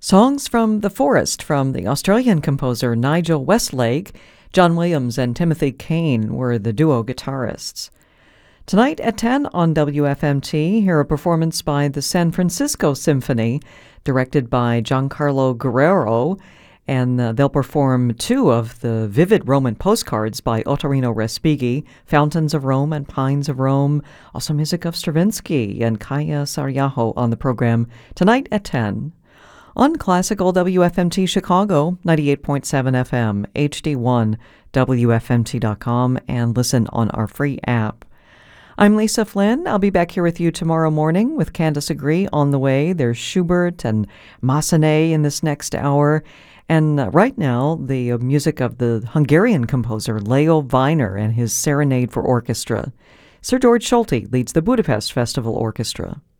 Songs from the Forest from the Australian composer Nigel Westlake. John Williams and Timothy Kane were the duo guitarists. Tonight at 10 on WFMT, hear a performance by the San Francisco Symphony, directed by Giancarlo Guerrero, and they'll perform two of the vivid Roman postcards by Ottorino Respighi, Fountains of Rome and Pines of Rome, also music of Stravinsky and Kaya Saryaho on the program tonight at 10. On Classical WFMT Chicago, 98.7 FM, HD1, WFMT.com, and listen on our free app. I'm Lisa Flynn. I'll be back here with you tomorrow morning with Candace Agree on the way. There's Schubert and Massenet in this next hour. And right now, the music of the Hungarian composer Leo Weiner and his Serenade for Orchestra. Sir George Solti leads the Budapest Festival Orchestra.